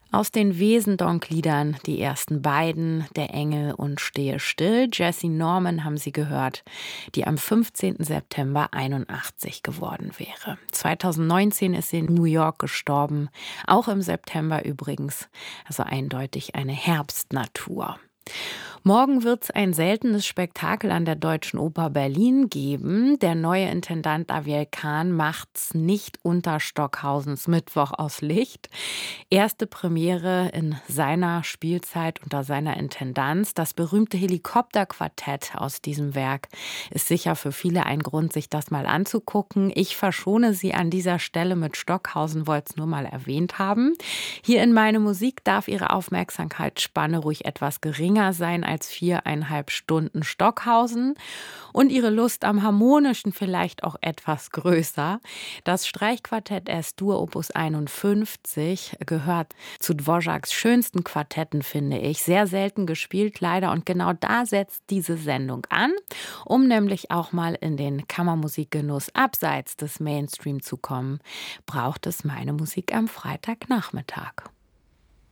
Aus den Wesendonck-Liedern, die ersten beiden, Der Engel und Stehe still, Jessie Norman haben Sie gehört, die am 15. September 81 geworden wäre. 2019 ist sie in New York gestorben, auch im September übrigens, also eindeutig eine Herbstnatur. Morgen wird es ein seltenes Spektakel an der Deutschen Oper Berlin geben. Der neue Intendant Aviel Kahn macht's nicht unter Stockhausens Mittwoch aus Licht. Erste Premiere in seiner Spielzeit unter seiner Intendanz. Das berühmte Helikopterquartett aus diesem Werk ist sicher für viele ein Grund, sich das mal anzugucken. Ich verschone Sie an dieser Stelle mit Stockhausen, wollte es nur mal erwähnt haben. Hier in Meine Musik darf Ihre Aufmerksamkeitsspanne ruhig etwas geringer sein als 4,5 Stunden Stockhausen und Ihre Lust am Harmonischen vielleicht auch etwas größer. Das Streichquartett S-Dur Opus 51 gehört zu Dvořáks schönsten Quartetten, finde ich. Sehr selten gespielt, leider. Und genau da setzt diese Sendung an, um nämlich auch mal in den Kammermusikgenuss abseits des Mainstream zu kommen, braucht es Meine Musik am Freitagnachmittag.